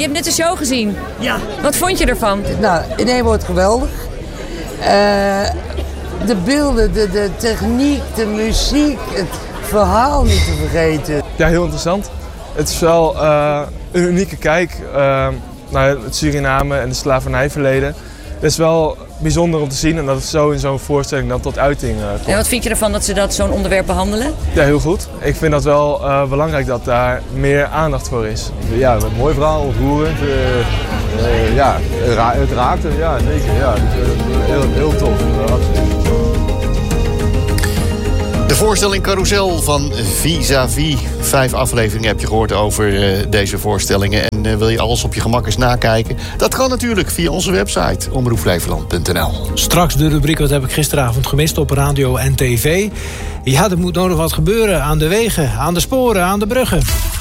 hebt net de show gezien. Ja. Wat vond je ervan? Nou, in één woord geweldig. De beelden, de techniek, de muziek, het verhaal niet te vergeten. Ja, heel interessant. Het is wel een unieke kijk naar het Suriname en de slavernijverleden. Het is wel bijzonder om te zien en dat het zo in zo'n voorstelling dan tot uiting komt. En wat vind je ervan dat ze dat zo'n onderwerp behandelen? Ja, heel goed. Ik vind dat wel belangrijk dat daar meer aandacht voor is. Ja, een mooi verhaal, ontroerend. Het raakte, ja, zeker. Ja, heel tof, absoluut. De voorstelling Carousel van Vis-à-vis. 5 afleveringen heb je gehoord over deze voorstellingen. En wil je alles op je gemak eens nakijken? Dat kan natuurlijk via onze website omroepflevoland.nl. Straks de rubriek Wat heb ik gisteravond gemist op radio en tv. Ja, er moet nog wat gebeuren aan de wegen, aan de sporen, aan de bruggen.